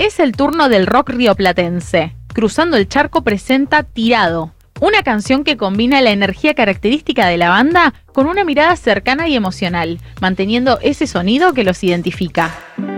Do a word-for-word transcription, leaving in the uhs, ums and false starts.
Es el turno del rock rioplatense. Cruzando el Charco presenta Tirado, una canción que combina la energía característica de la banda con una mirada cercana y emocional, manteniendo ese sonido que los identifica.